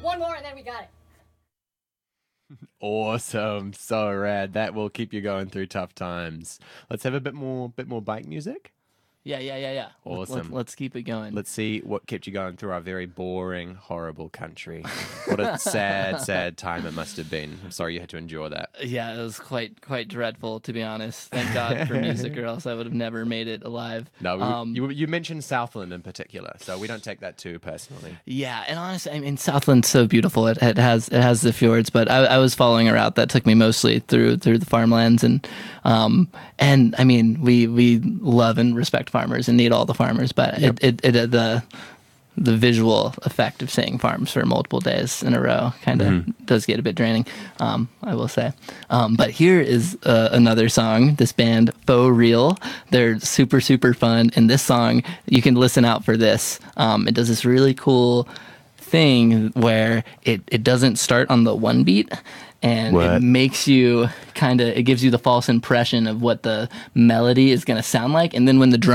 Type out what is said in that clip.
one more and then we got it. Awesome. So rad. That will keep you going through tough times. Let's have a bit more bike music. Yeah. Awesome. Let's keep it going. Let's see what kept you going through our very boring, horrible country. What a sad time it must have been. I'm sorry you had to endure that. Yeah, it was quite dreadful, to be honest. Thank God for music, or else I would have never made it alive. No, you mentioned Southland in particular, so we don't take that too personally. Yeah, and honestly, I mean, Southland's so beautiful. It has the fjords, but I was following a route that took me mostly through the farmlands, and I mean, we love and respect farmers and need all the farmers, but Yep. the visual effect of seeing farms for multiple days in a row kind of does get a bit draining, I will say. But here is another song, this band Faux Real. They're super, super fun. And this song, you can listen out for this. It does this really cool thing where it doesn't start on the one beat. And it makes you it gives you the false impression of what the melody is going to sound like. And then when the drum